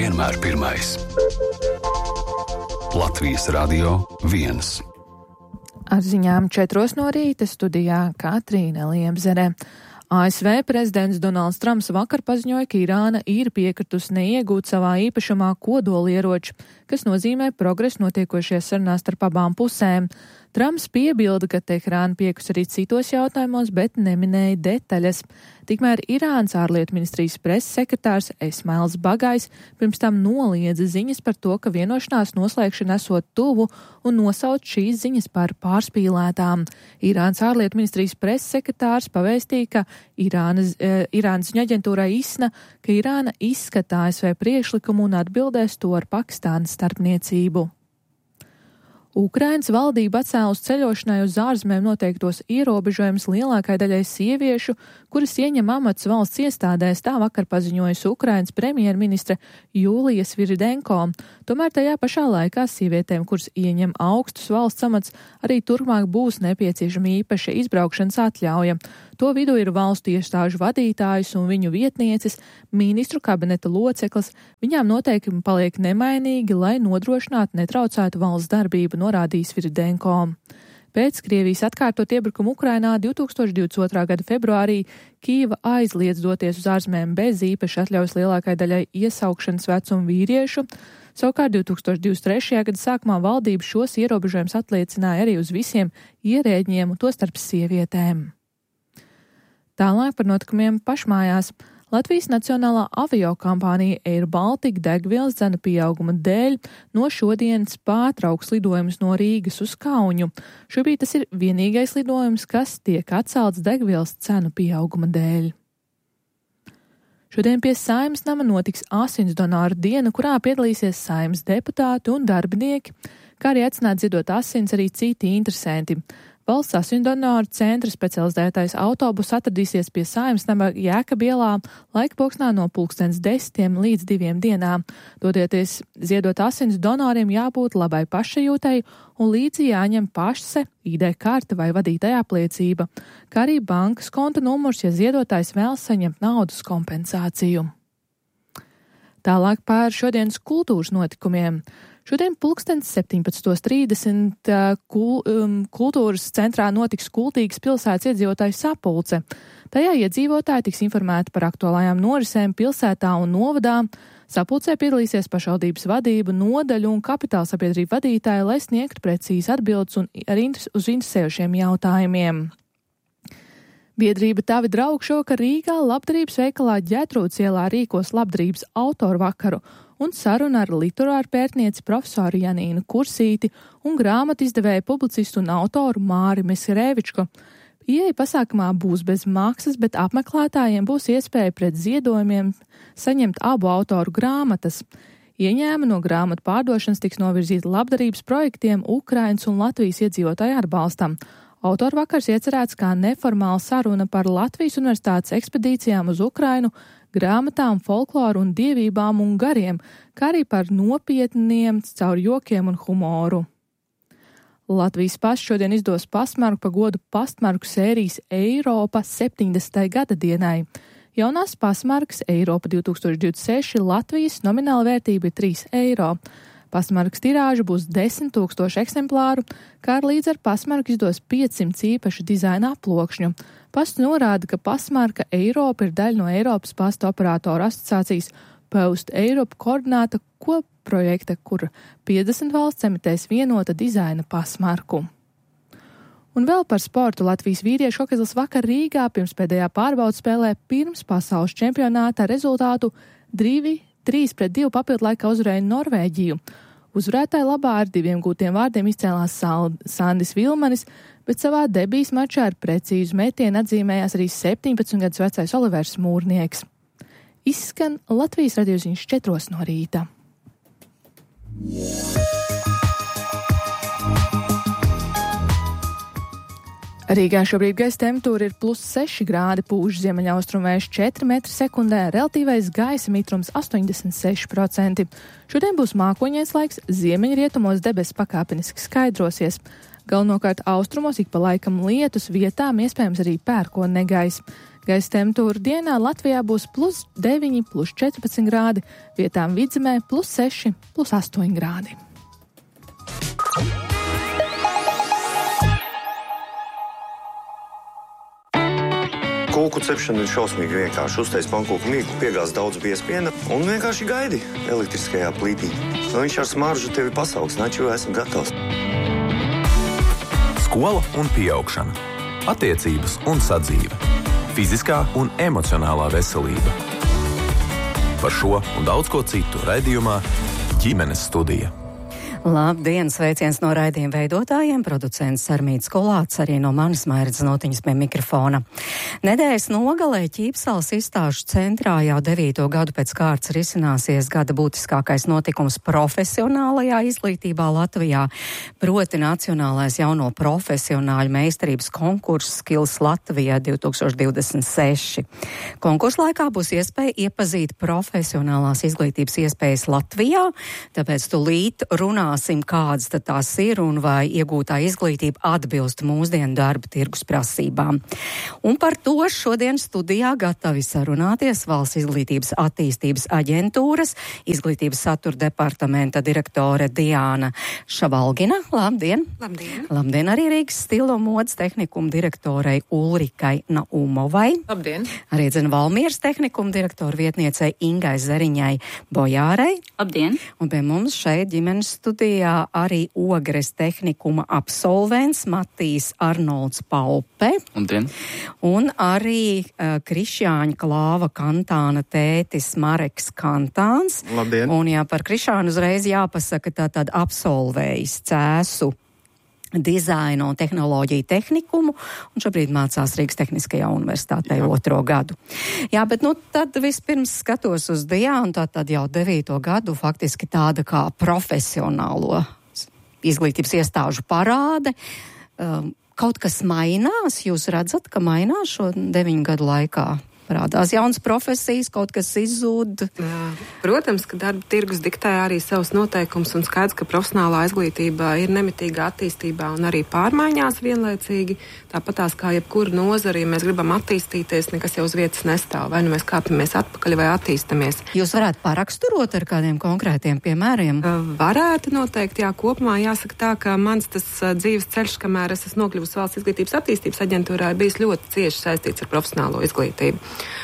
vienmēr pirmais. Latvijas Radio 1. Ar ziņām 4 no rīta studijā Katrīna Liemzere. ASV prezidents Donalds Trumps vakar paziņoja, ka Irāna ir piekritusi neiegūt savā īpašumā kodolieroči, kas nozīmē progresu notiekošajās sarunās starp abām pusēm. Trumps piebilda, ka Teherāna piekrist arī citos jautājumos, bet neminēja detaļas. Tikmēr Irānas ārlietu ministrijas preses sekretārs Esmails Bagais pirms tam noliedza ziņas par to, ka vienošanās noslēgšana esot tuvu un nosauc šīs ziņas par pārspīlētām. Irānas ārlietu ministrijas preses sekretārs pavēstīja, ka Irānas ziņu aģentūrai ISNA, ka Irāna izskata ASV priekšlikumu un atbildēs to ar Pakistānas starpniecību. Ukrainas valdība atcēlus ceļošanai uz ārzemēm noteiktos ierobežojumus lielākai daļai sieviešu, kuras ieņem amats valsts iestādēs, tā vakar paziņojusi Ukrainas premjerministre Jūlija Svirdenko. Tomēr tajā pašā laikā sievietēm, kuras ieņem augstus valsts amats, arī turpmāk būs nepieciešama īpaša izbraukšanas atļauja. To vidū ir valstu iestāžu vadītājs un viņu vietnieces, ministru kabineta loceklis. Viņām noteikumi paliek nemainīgi, lai nodrošinātu netraucētu valsts darbību, norādījis Svirdenko. Pēc Krievijas atkārtot iebrukumu Ukrainā 2022. gada februārī Kīva aizliedz doties uz ārzemēm bez īpaši atļaujas lielākai daļai iesaukšanas vecuma vīriešu. Savukārt 2023. gada sākumā valdība šos ierobežojumus atliecināja arī uz visiem ierēģiem, tostarp sievietēm. Tālāk par notikumiem pašmājās. Latvijas Nacionālā aviokompānija Air Baltica degvielas cenu pieauguma dēļ no šodienas pārtrauks lidojumus no Rīgas uz Kaunu. Šobrīd tas ir vienīgais lidojums, kas tiek atcelts degvielas cenu pieauguma dēļ. Šodien pie Saeimas nama notiks asinsdonoru diena, kurā piedalīsies Saeimas deputāti un darbinieki, kā arī aicināt ziedot asins arī citi interesanti. Valsts asinsdonoru centra specializētais autobus atradīsies pie Saeimas nama Jēkabielā laikpoksnā no 10:00 līdz 2:00 dienā. Dodieties ziedot asins donoriem jābūt labai pašsajūtai un līdzi jāņem pašse, ID karte vai vadītāja apliecība, kā arī bankas konta numurs, ja ziedotājs vēlas saņemt naudas kompensāciju. Tālāk par šodienas kultūras notikumiem. Šodien 17:30 kultūras centrā notiks kultīgas pilsētas iedzīvotāju sapulce. Tajā iedzīvotāji tiks informēti par aktuālajām norisēm pilsētā un novadā. Sapulcē piedalīsies pašvaldības vadība, nodaļu un kapitāla sabiedrību vadītāji, lai sniegtu precīzi atbildes uz interesējošiem jautājumiem. Biedrība Tavi draugi šovakar Rīgā labdarības veikalā Ģetrūdes ielā rīkos labdarības autoru vakaru un saruna ar literāru pētnieci profesoru Janīnu Kursīti un grāmatu izdevēju publicistu un autoru Māri Meskerevičku. Ieeja pasākumā būs bez maksas, bet apmeklētājiem būs iespēja pret ziedojumiem saņemt abu autoru grāmatas. Ieņēmumi no grāmatu pārdošanas tiks novirzīti labdarības projektiem Ukrainas un Latvijas iedzīvotāju atbalstam. Autoru vakars iecerēts kā neformāla saruna par Latvijas universitātes ekspedīcijām uz Ukrainu, grāmatām, folkloru un dievībām un gariem, kā arī par nopietniem caur jokiem un humoru. Latvijas pasts šodien izdos pastmarku pa godu pastmarku sērijas Eiropa 70. gada dienai. Jaunās pastmarkas Eiropa 2026 Latvijas nomināla vērtība ir 3 eiro. Pastmarkas tirāža būs 10 000 eksemplāru, kā līdz ar pastmarku izdos 500 īpašu dizaina aplokšņu. Pasts norāda, ka pastmarka Eiropa ir daļa no Eiropas pasta operātoru asociācijas Post Europe koordināta kopprojekta, kur 50 valsts emitēs vienota dizaina pastmarku. Un vēl par sportu. Latvijas vīriešu hokejs vakar Rīgā pirms pēdējā pārbaudas spēlē pirms pasaules čempionāta rezultātu 3-2 papildu laikā uzvarēja Norvēģiju. Uzvarētāja labā ar 2 gūtiem vārdiem izcēlās Sandis Vilmanis, bet savā debijas mačā ar precīzu metienu atzīmējās arī 17 gadus vecais Olivers Mūrnieks. Izskan Latvijas radioziņas 4 no rīta. Rīgā šobrīd gaisa temperatūra ir +6 grādi, pūš ziemeļaustrumvējš 4 m/sekundē, relatīvais gaisa mitrums 86%. Šodien būs mākoņains laiks, ziemeļrietumos debesis pakāpeniski skaidrosies. Galvenokārt austrumos ik pa laikam lietus, vietām iespējams arī pērkona negaiss. Gaisa temperatūra dienā Latvijā būs +9, +14 grādi, vietām vidzemē +6, +8 grādi. Kūku cepšana ir šausmīgi vienkārši. Uztais pankūku mīklu, piegāz daudz biespiena un vienkārši gaidi elektriskajā plītī. Viņš ar smaržu tevi pasaugs, naču esmu gatavs. Skola un pieaugšana. Attiecības un sadzīve. Fiziskā un emocionālā veselība. Par šo un daudz ko citu raidījumā Ģimenes studija. Labdien, sveiciens no raidījuma veidotājiem, producents Sarmīts Kolāts, arī no manis Mairits Notiņas pie mikrofona. Nedēļas nogalē Ķīpsalas izstāžu centrā jau 9. gadu pēc kārtas risināsies gada būtiskākais notikums profesionālajā izglītībā Latvijā, proti Nacionālais jauno profesionāļu meistarības konkurss Skills Latvijā 2026. Konkursa laikā būs iespēja iepazīt profesionālās izglītības iespējas Latvijā, tāpēc tūlīt runāsim, kādas tad tās ir un vai iegūtā izglītība atbilst mūsdienu darba tirgus prasībām. Un par to šodien studijā gatavi sarunāties Valsts izglītības attīstības aģentūras izglītības satura departamenta direktore Diāna Šavalgina. Labdien! Labdien! Labdien arī Rīgas stilo modes tehnikuma direktorei Ulrikai Naumovai. Labdien! Arī Valmieras tehnikuma direktora vietniecei Ingai Zariņai Bojārei. Labdien! Un pie mums šeit ģimenes studijā arī Ogres tehnikuma absolvents Matīs Arnolds Paupe. Labdien! Un arī Krišjāņa Klāva Kantāna tētis Mareks Kantāns. Labdien! Un par Krišānu uzreiz jāpasaka, tātad absolvējis Cēsu dizaina un tehnoloģiju tehnikumu, un šobrīd mācās Rīgas Tehniskajā universitātē 2. gadu. Jā, bet tad vispirms skatos uz Diānu, tātad jau 9. gadu faktiski tāda kā profesionālo izglītības iestāžu parāde. Kaut kas mainās? Jūs redzat, ka mainās šo 9 gadu laikā? Parādās jaunas profesijas, kaut kas izzūd. Protams, ka darba tirgus diktē arī savus noteikumus un skaidrs, ka profesionālā izglītība ir nemitīgā attīstībā un arī pārmaiņās vienlaicīgi. Tāpatās kā jebkura nozara, ja mēs gribam attīstīties, nekas jau uz vietas nestāv. Vai nu mēs kāpjamies atpakaļ vai attīstamies. Jūs varētu paraksturot ar kādiem konkrētiem piemēriem? Varētu noteikti, jā, kopumā jāsaka tā, ka mans tas dzīves ceļš, kamēr es esmu nokļuvusi Valsts izglītības attīstības aģentūrā, ir bijis ļoti cieši saistīts ar profesionālo izglītību.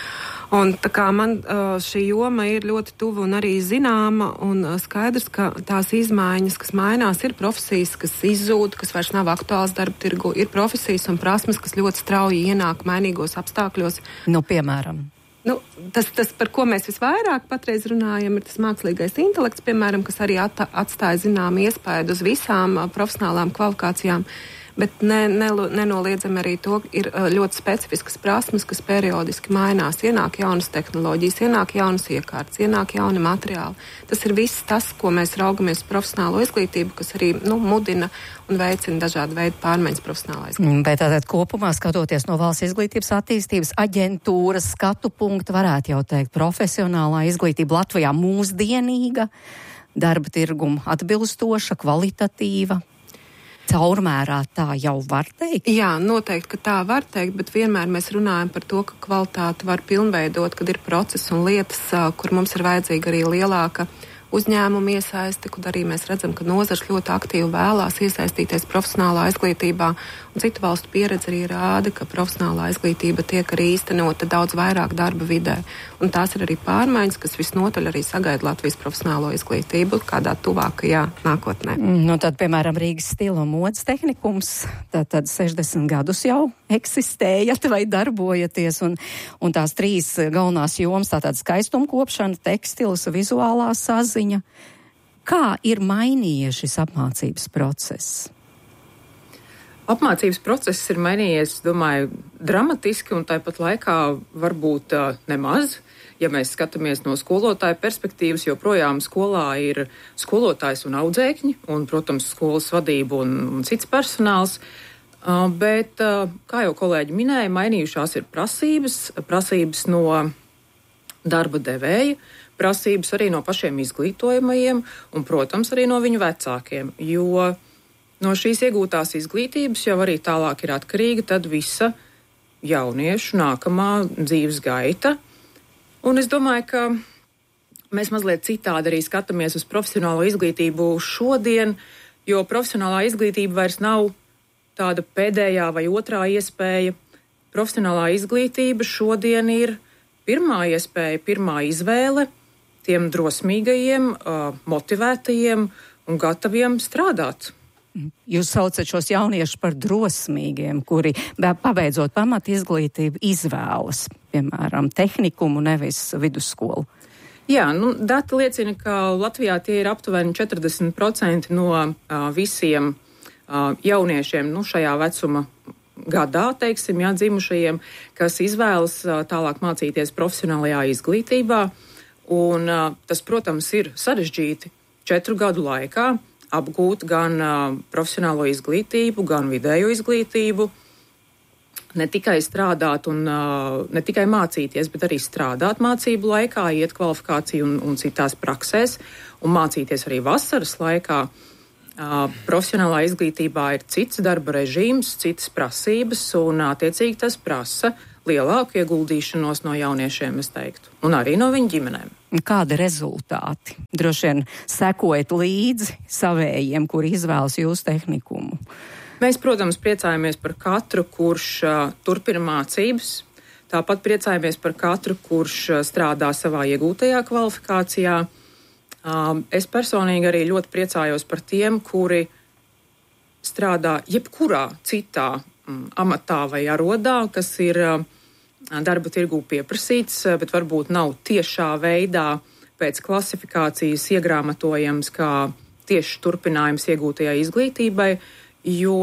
Un tā kā man šī joma ir ļoti tuva un arī zināma, un skaidrs, ka tās izmaiņas, kas mainās, ir profesijas, kas izzūd, kas vairs nav aktuāls darba tirgu, ir profesijas un prasmes, kas ļoti strauji ienāk mainīgos apstākļos. Piemēram. Tas, par ko mēs visvairāk patreiz runājam, ir tas mākslīgais intelekts, piemēram, kas arī atstāja zinām iespaidu uz visām profesionālām kvalifikācijām. Bet nenoliedzami arī to ir ļoti specifiskas prasmes, kas periodiski mainās. Ienāk jaunas tehnoloģijas, ienāk jaunas iekārtas, ienāk jauni materiāli. Tas ir viss tas, ko mēs raugamies profesionālo izglītību, kas arī mudina un veicina dažādu veidu pārmaiņas profesionālā izglītībā. Bet tātad kopumā skatoties no Valsts izglītības attīstības aģentūras skatu punktu, varētu jau teikt, profesionālā izglītība Latvijā mūsdienīga, darba tirguma atbilstoša, kvalitatīva. Caurmērā tā jau var teikt? Jā, noteikti, ka tā var teikt, bet vienmēr mēs runājam par to, ka kvalitāti var pilnveidot, kad ir procesi un lietas, kur mums ir vajadzīga arī lielāka uzņēmumu iesaisti, kur arī mēs redzam, ka nozars ļoti aktīvi vēlās iesaistīties profesionālā izglītībā, un citu valstu pieredze arī rāda, ka profesionālā izglītība tiek arī īstenota daudz vairāk darba vidē, un tās ir arī pārmaiņas, kas visnotaļ arī sagaida Latvijas profesionālo izglītību kādā tuvākajā nākotnē. Tad, piemēram, Rīgas stila modes tehnikums, tad 60 gadus jau eksistējat vai darbojaties, un tās 3 galvenās jomas, tātad skaistumkopšana, tekstils, vizuālā saziņa. Kā ir mainījies šis apmācības process? Apmācības process ir mainījies, domāju, dramatiski un tāpat laikā varbūt nemaz. Ja mēs skatāmies no skolotāja perspektīvas, joprojām skolā ir skolotājs un audzēkņi un, protams, skolas vadība un cits personāls. Bet, kā jau kolēģi minēja, mainījušās ir prasības no darba devēja, prasības arī no pašiem izglītojamajiem un, protams, arī no viņu vecākiem, jo no šīs iegūtās izglītības jau arī tālāk ir atkarīga tad visa jauniešu nākamā dzīves gaita. Un es domāju, ka mēs mazliet citādi arī skatāmies uz profesionālo izglītību šodien, jo profesionālā izglītība vairs nav tāda pēdējā vai otrā iespēja. Profesionālā izglītība šodien ir pirmā iespēja, pirmā izvēle tiem drosmīgajiem, motivētajiem un gataviem strādāt. Jūs saucat šos jauniešus par drosmīgiem, kuri, pabeidzot pamat izglītību, izvēlas, piemēram, tehnikumu, nevis vidusskolu. Jā, dati liecina, ka Latvijā tie ir aptuveni 40% no visiem jauniešiem šajā vecuma gadā, teiksim, dzimušajiem, kas izvēlas tālāk mācīties profesionālajā izglītībā. Un tas, protams, ir sarežģīti 4 gadu laikā apgūt gan profesionālo izglītību, gan vidējo izglītību, ne tikai strādāt un ne tikai mācīties, bet arī strādāt mācību laikā, iet kvalifikāciju un citās praksēs, un mācīties arī vasaras laikā. Profesionālā izglītībā ir cits darba režīms, citas prasības, un attiecīgi tas prasa lielāku ieguldīšanos no jauniešiem, es teiktu, un arī no viņu ģimenēm. Kādi rezultāti? Droši vien sekojat līdzi savējiem, kuri izvēlas jūsu tehnikumu. Mēs, protams, priecājamies par katru, kurš turpina mācības. Tāpat priecājamies par katru, kurš strādā savā iegūtajā kvalifikācijā. Es personīgi arī ļoti priecājos par tiem, kuri strādā jebkurā citā amatā vai arodā, kas ir darba tirgū pieprasīts, bet varbūt nav tiešā veidā pēc klasifikācijas iegrāmatojams kā tieši turpinājums iegūtajai izglītībai, jo,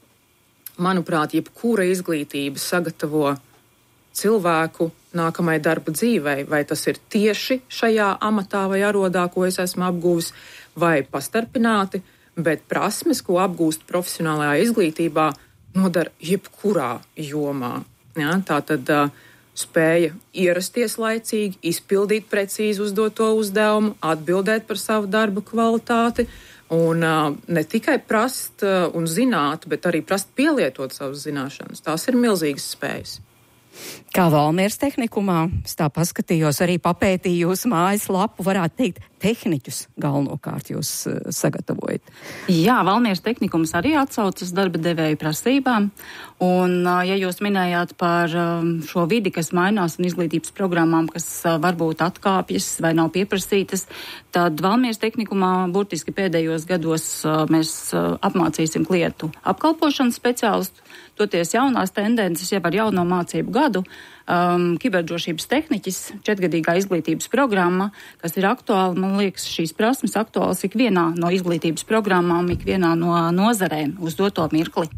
manuprāt, jebkura izglītība sagatavo cilvēku nākamai darba dzīvei, vai tas ir tieši šajā amatā vai arodā, ko es esmu apguvis, vai pastarpināti, bet prasmes, ko apgūst profesionālajā izglītībā, nodara jebkurā jomā. Ja, tā tad spēja ierasties laicīgi, izpildīt precīzi uzdoto uzdevumu, atbildēt par savu darbu kvalitāti un ne tikai prast un zināt, bet arī prast pielietot savas zināšanas. Tās ir milzīgas spējas. Kā Valmieras tehnikumā, es tā paskatījos, arī papētīju jūsu mājaslapu, varētu teikt, tehniķus galvenokārt jūs sagatavojat. Jā, Valmieras tehnikums arī atsaucas darba devēju prasībām, un ja jūs minējāt par šo vidi, kas mainās un izglītības programmām, kas varbūt atkāpjas vai nav pieprasītas, tad Valmieras tehnikumā burtiski pēdējos gados mēs apmācīsim klientu apkalpošanas speciālistu. Toties jaunās tendences jau ar jauno mācību gadu, kiberdrošības tehniķis, 4-gadīgā izglītības programma, kas ir aktuāla, man liekas, šīs prasmes aktuāls ikvienā no izglītības programmām, ikvienā no nozarēm uz doto mirkli.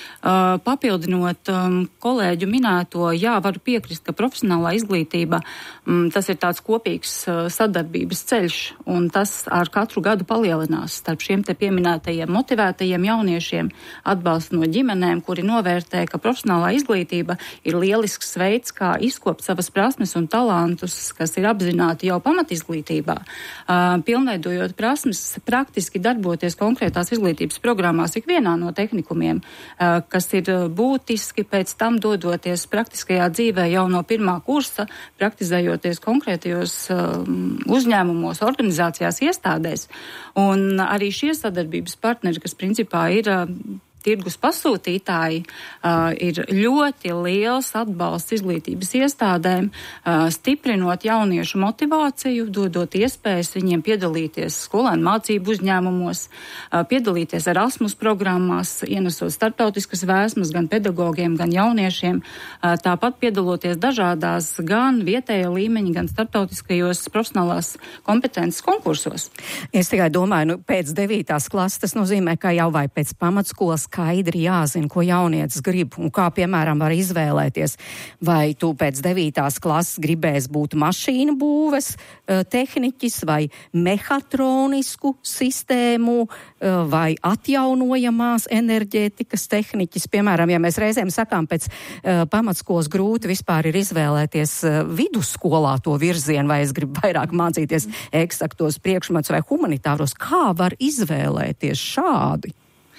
Papildinot kolēģu minēto, jā, varu piekrist, ka profesionālā izglītība, tas ir tāds kopīgs sadarbības ceļš, un tas ar katru gadu palielinās starp šiem te pieminētajiem motivētajiem jauniešiem, atbalstu no ģimenēm, kuri novērtē, ka profesionālā izglītība ir lielisks veids, kā izkopt savas prasmes un talantus, kas ir apzināti jau pamatizglītībā, pilnveidojot prasmes praktiski darboties konkrētās izglītības programmās ikvienā no tehnikumiem, kas ir būtiski pēc tam dodoties praktiskajā dzīvē jau no 1. kursa, praktizējoties konkrētajos uzņēmumos, organizācijās, iestādēs. Un arī šie sadarbības partneri, kas principā ir tirgus pasūtītāji, ir ļoti liels atbalsts izglītības iestādēm, stiprinot jauniešu motivāciju, dodot iespējas viņiem piedalīties skolēnu mācību uzņēmumos, piedalīties Erasmus programmās, ienesot starptautiskas vēsmas gan pedagogiem, gan jauniešiem, tāpat piedaloties dažādās gan vietējā līmeņa, gan starptautiskajos profesionālās kompetences konkursos. Es tikai domāju, pēc 9. klases tas nozīmē, ka jau vai pēc pamatskolas skaidri jāzina, ko jaunietis grib un kā, piemēram, var izvēlēties, vai tu pēc 9. klases gribēs būt mašīnu būves tehniķis vai mehatronisku sistēmu vai atjaunojamās enerģētikas tehniķis. Piemēram, ja mēs reizēm sakām, pēc pamatskolas grūti vispār ir izvēlēties vidusskolā to virzienu, vai es gribu vairāk mācīties eksaktos priekšmetus vai humanitāros, kā var izvēlēties šādi?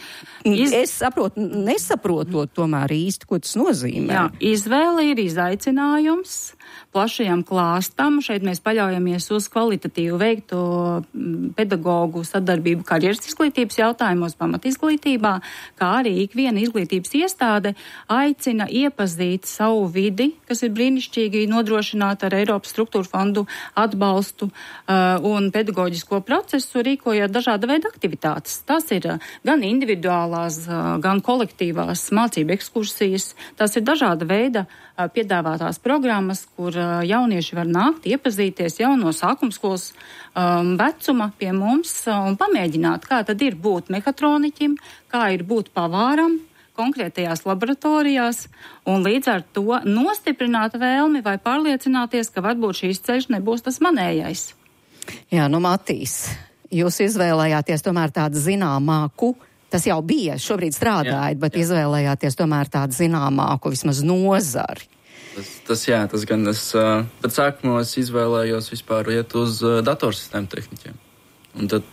Es nesaprotu tomēr īsti, ko tas nozīmē. Jā, izvēle ir izaicinājums plašajam klāstam. Šeit mēs paļaujamies uz kvalitatīvu veikto pedagogu sadarbību karjeras izglītības jautājumos, pamatizglītībā, kā arī ikviena izglītības iestāde aicina iepazīt savu vidi, kas ir brīnišķīgi nodrošināta ar Eiropas struktūru fondu atbalstu un pedagoģisko procesu, rīkojot dažāda veida aktivitātes. Tas ir gan individuālās, gan kolektīvās mācību ekskursijas. Tas ir dažāda veida piedāvātās programmas, kur jaunieši var nākt, iepazīties jau no sākumskolas vecuma pie mums un pamēģināt, kā tad ir būt mehatroniķim, kā ir būt pavāram konkrētajās laboratorijās un līdz ar to nostiprināt vēlmi vai pārliecināties, ka varbūt šīs ceļš nebūs tas manējais. Jā, Matīs, jūs izvēlējāties tomēr tādu zināmāku. Tas jau bija, šobrīd strādājat, bet izvēlējāties tomēr tādu zināmāku, vismaz nozari. Tas gan es pat sākumā izvēlējos vispār iet uz datorsistēmu tehniķiem. Un tad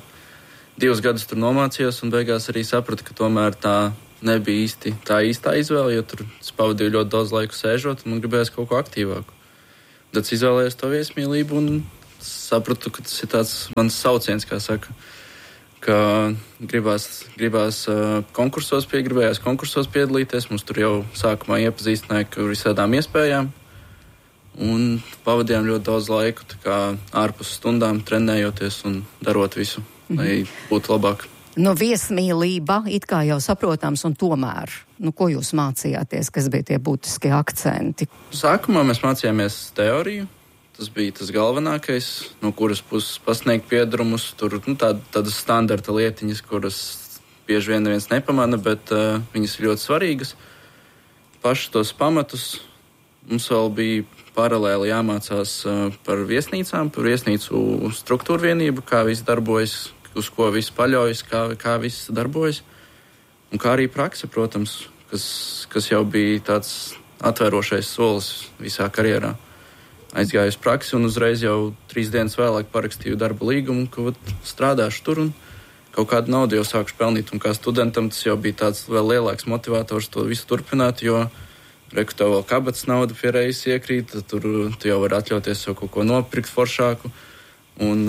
2 gadus tur nomācījos un beigās arī sapratu, ka tomēr tā nebija tā īstā izvēle, jo tur es pavadīju ļoti daudz laiku sēžot un man gribējās kaut ko aktīvāku. Tad es izvēlējos to viesmīlību un sapratu, ka tas ir tāds mans sauciens, kā saka, ka gribās konkursos piedalīties. Mums tur jau sākumā iepazīstināja, ka visādām iespējām. Un pavadījām ļoti daudz laiku tā kā ārpus stundām trenējoties un darot visu, lai būtu labāk. Viesmīlība, it kā jau saprotams, un tomēr, ko jūs mācījāties, kas bija tie būtiskie akcenti? Sākumā mēs mācījāmies teoriju. Tas bija tas galvenākais, no kuras puses pasniegt piedarumus. Tur tādas standarta lietiņas, kuras bieži vien neviens nepamana, bet viņas ir ļoti svarīgas. Paši tos pamatus mums vēl bija paralēli jāmācās par viesnīcām, par viesnīcu struktūru vienību, kā viss darbojas, uz ko viss paļaujas, kā viss darbojas. Un kā arī prakse, protams, kas jau bija tāds atvērošais solis visā karjerā. Aizgāju uz praksi un uzreiz jau 3 dienas vēlāk parakstīju darba līgumu, ka strādāšu tur un kaut kādu naudu jau sākušu pelnīt. Un kā studentam tas jau bija tāds vēl lielāks motivators to visu turpināt, jo reku tev vēl kabatas nauda pie reizes iekrīt, tu jau vari atļauties jau kaut ko nopirkt foršāku. Un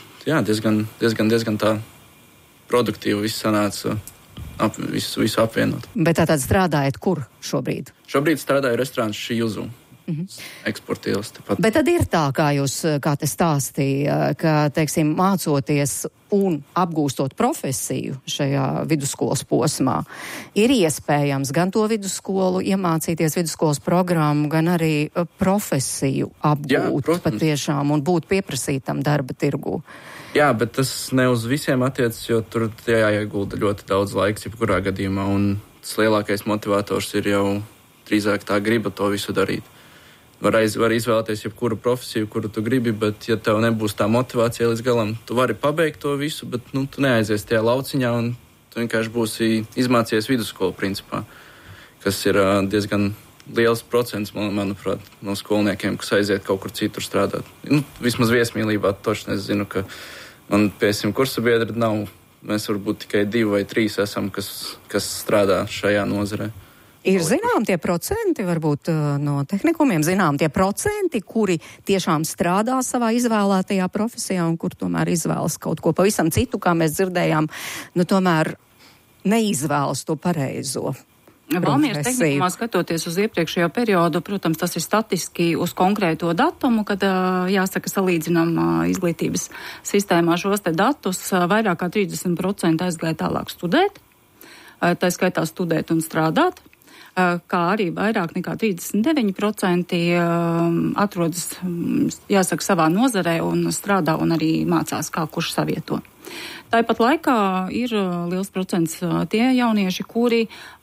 diezgan tā produktīvi viss sanāca visu apvienot. Bet tātad strādājat kur šobrīd? Šobrīd strādāju restorāns Šīzu. Eksportīvas tepat. Bet tad ir tā, kā te stāstīja, ka, teiksim, mācoties un apgūstot profesiju šajā vidusskolas posmā, ir iespējams gan to vidusskolu iemācīties vidusskolas programmu, gan arī profesiju apgūt patiešām un būt pieprasītam darba tirgū. Jā, bet tas ne uz visiem attiecas, jo tur jāiegulda ļoti daudz laiks, jebkurā gadījumā, un tas lielākais motivators ir jau drīzāk tā griba to visu darīt. Var izvēlēties jebkuru profesiju, kuru tu gribi, bet ja tev nebūs tā motivācija līdz galam, tu vari pabeigt to visu, bet tu neaizies tajā lauciņā un tu vienkārši būsi izmācījies vidusskolu principā, kas ir diezgan liels procents, manuprāt, no skolniekiem, kas aiziet kaut kur citur strādāt. Vismaz viesmīlībā toši nezinu, ka man 500 kursa biedri nav. Mēs varbūt tikai 2 vai 3 esam, kas strādā šajā nozarē. Ir zinām tie procenti, varbūt no tehnikumiem zinām tie procenti, kuri tiešām strādā savā izvēlētajā profesijā un kur tomēr izvēlas kaut ko pavisam citu, kā mēs dzirdējām, tomēr neizvēlas to pareizo. Valmieras tehnikumā skatoties uz iepriekšējo periodu, protams, tas ir statiski uz konkrēto datumu, kad, jāsaka, salīdzinām izglītības sistēmā šos te datus, vairāk kā 30% aizgāja tālāk studēt, tā skaitā studēt un strādāt. Kā arī vairāk nekā 39% atrodas, jāsaka, savā nozarē un strādā un arī mācās, kā kurš savieto. Tāpat laikā ir liels procents tie jaunieši, kuri,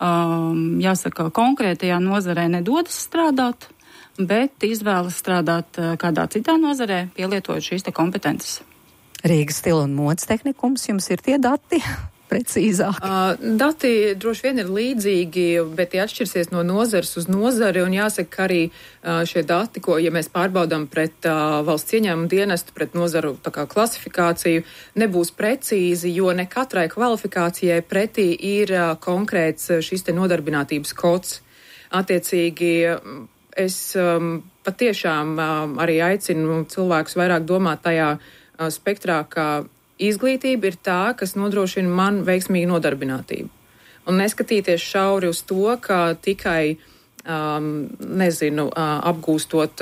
jāsaka, konkrētajā nozarē nedodas strādāt, bet izvēlas strādāt kādā citā nozarē, pielietojot šīs te kompetences. Rīgas stila un modes tehnikums, jums ir tie dati? precīzāk? Dati droši vien ir līdzīgi, bet tie atšķirsies no nozares uz nozari, un jāsaka, ka arī šie dati, ko, ja mēs pārbaudām pret valsts ieņēmumu dienestu, pret nozaru tā kā klasifikāciju, nebūs precīzi, jo ne katrai kvalifikācijai pretī ir konkrēts šis te nodarbinātības kods. Attiecīgi, es patiešām arī aicinu cilvēkus vairāk domāt tajā spektrā, ka izglītība ir tā, kas nodrošina man veiksmīgu nodarbinātību. Un neskatīties šauri uz to, ka tikai, apgūstot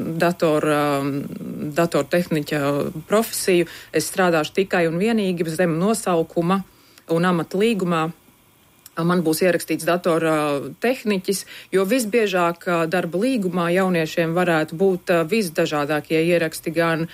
datortehniķa profesiju, es strādāšu tikai un vienīgi zem nosaukuma un amata līgumā. Man būs ierakstīts datora tehniķis, jo visbiežāk darba līgumā jauniešiem varētu būt visdažādākie ieraksti, gan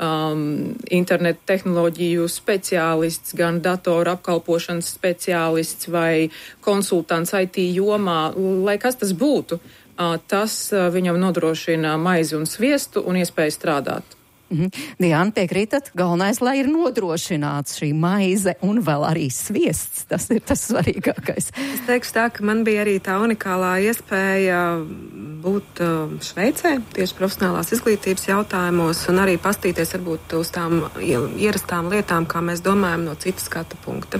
internetu tehnoloģiju speciālists, gan datora apkalpošanas speciālists vai konsultants IT jomā, lai kas tas būtu. Tas viņam nodrošina maizi un sviestu un iespēju strādāt. Diana, piekrītat? Galvenais, lai ir nodrošināts šī maize un vēl arī sviests. Tas ir tas svarīgākais. Es teikšu tā, ka man bija arī tā unikālā iespēja būt Šveicē tieši profesionālās izglītības jautājumos un arī pastīties varbūt uz tām ierastām lietām, kā mēs domājam no citas skatu punkta.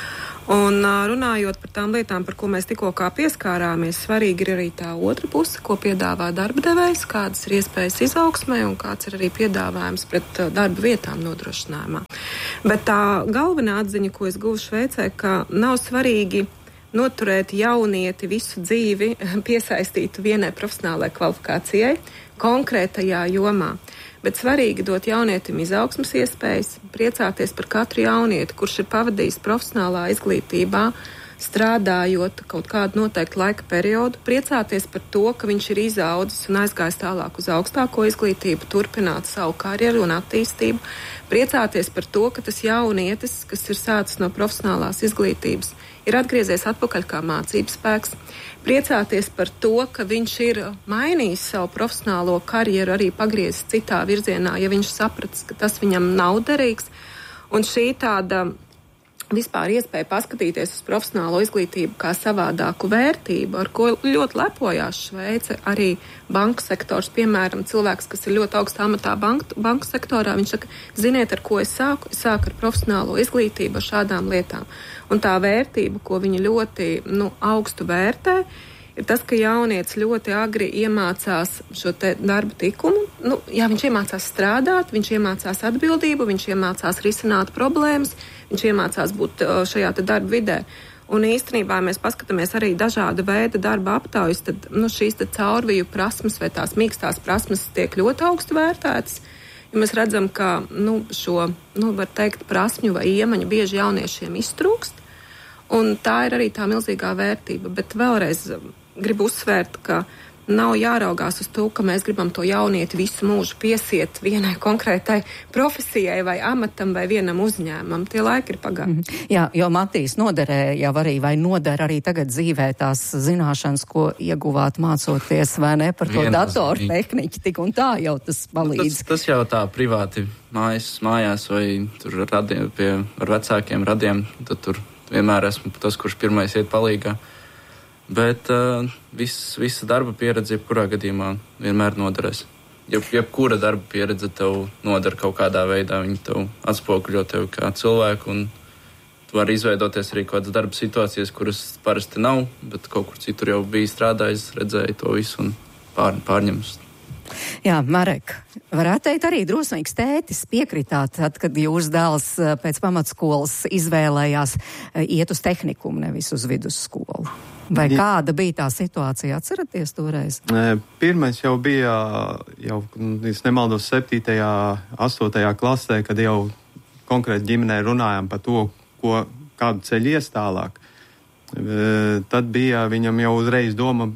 Un runājot par tām lietām, par ko mēs tikko kā pieskārāmies, svarīgi ir arī tā otra puse, ko piedāvā darba devējs, kādas ir iespējas izaugsmē un kāds ir arī piedāvājums pret darba vietām nodrošinājumā. Bet tā galvenā atziņa, ko es guvu Šveicē, ka nav svarīgi noturēt jaunieti visu dzīvi piesaistītu vienai profesionālajai kvalifikācijai konkrētajā jomā. Bet svarīgi dot jaunietim izaugsmas iespējas, priecāties par katru jaunieti, kurš ir pavadījis profesionālā izglītībā, strādājot kaut kādu noteiktu laika periodu, priecāties par to, ka viņš ir izaudzis un aizgājis tālāk uz augstāko izglītību, turpināt savu karjeru un attīstību, priecāties par to, ka tas jaunietis, kas ir sācis no profesionālās izglītības, ir atgriezies atpakaļ kā mācības spēks, priecāties par to, ka viņš ir mainījis savu profesionālo karjeru, arī pagriezis citā virzienā, ja viņš sapratis, ka tas viņam nav derīgs. Un šī tāda vispār iespēja paskatīties uz profesionālo izglītību kā savādāku vērtību, ar ko ļoti lepojās Šveice, arī banku sektors, piemēram, cilvēks, kas ir ļoti augstā amatā banku sektorā, viņš saka, ziniet, ar ko es sāku ar profesionālo izglītību, ar šādām lietām. Un tā vērtība, ko viņi ļoti augstu vērtē, ir tas, ka jaunietis ļoti agri iemācās šo te darba tikumu. Viņš iemācās strādāt, viņš iemācās atbildību, viņš iemācās risināt problēmas, viņš iemācās būt šajā te darba vidē. Un īstenībā mēs paskatāmies arī dažāda veida darba aptaujas, tad šīs te caurviju prasmes vai tās mīkstās prasmes tiek ļoti augstu vērtētas. Ja mēs redzam, ka šo, var teikt, prasmju vai iemaņu bieži jauniešiem iztrūkst, un tā ir arī tā milzīgā vērtība. Bet vēlreiz gribu uzsvērt, ka nav jāraugās uz to, ka mēs gribam to jaunieti visu mūžu piesiet vienai konkrētai profesijai vai amatam vai vienam uzņēmumam. Tie laiki ir pagājuši. Jā, jo Matīs noderēja jau arī vai nodara arī tagad dzīvē tās zināšanas, ko ieguvāt mācoties vai ne par to datoru tehniķi, tik un tā jau tas palīdz. Tas jau tā privāti mājās vai tur ar vecākiem radiem, tad tur vienmēr esmu tas, kurš pirmais iet palīgā. Bet visa darba pieredze, jebkurā gadījumā, vienmēr noderēs. Jebkura darba pieredze tev nodara kaut kādā veidā, viņi tev atspoguļo tevi kā cilvēku, un tu vari izveidoties arī kādas darba situācijas, kuras parasti nav, bet kaut kur citur jau bija strādājis, redzēja to visu un pārņems. Jā, Marek, varētu teikt arī drosmīgs tētis piekritāt, tad, kad jūsu dēls pēc pamatskolas izvēlējās iet uz tehnikumu, nevis uz vidusskolu. Vai kāda bija tā situācija, atceraties toreiz? Pirmais jau bija, es nemaldos, 7., 8. klasē, kad jau konkrēti ģimenē runājām par to, kādu ceļu ies tālāk. Tad bija viņam jau uzreiz doma